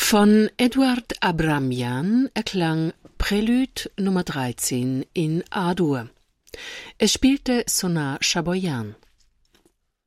Von Eduard Abramjan erklang Prelude Nummer 13 in A-Dur. Es spielte Sonar Chaboyan.